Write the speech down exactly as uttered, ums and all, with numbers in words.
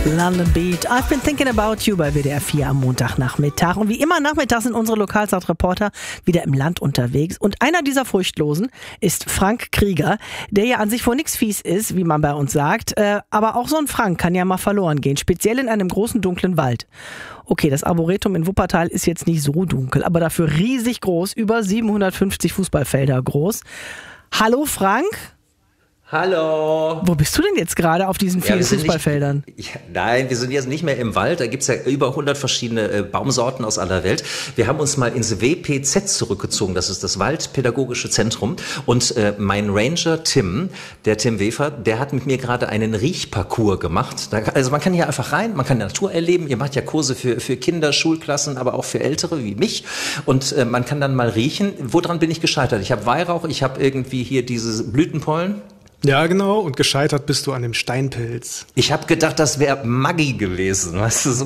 London Beat. I've been thinking about you bei W D R vier am Montagnachmittag. Und wie immer nachmittags sind unsere Lokalsat-Reporter wieder im Land unterwegs. Und einer dieser Furchtlosen ist Frank Krieger, der ja an sich vor nichts fies ist, wie man bei uns sagt. Äh, aber auch so ein Frank kann ja mal verloren gehen, speziell in einem großen, dunklen Wald. Okay, das Arboretum in Wuppertal ist jetzt nicht so dunkel, aber dafür riesig groß, über siebenhundertfünfzig Fußballfelder groß. Hallo Frank? Hallo. Wo bist du denn jetzt gerade auf diesen vielen ja, Fußballfeldern? Nicht, ja, nein, wir sind jetzt nicht mehr im Wald. Da gibt's ja über hundert verschiedene äh, Baumsorten aus aller Welt. Wir haben uns mal ins W P Z zurückgezogen. Das ist das Waldpädagogische Zentrum. Und äh, mein Ranger Tim, der Tim Wefer, der hat mit mir gerade einen Riechparcours gemacht. Da, also man kann hier einfach rein, man kann die Natur erleben. Ihr macht ja Kurse für, für Kinder, Schulklassen, aber auch für Ältere wie mich. Und äh, man kann dann mal riechen. Woran bin ich gescheitert? Ich habe Weihrauch, ich habe irgendwie hier diese Blütenpollen. Ja, genau. Und gescheitert bist du an dem Steinpilz. Ich habe gedacht, das wäre Maggi gewesen, weißt du, so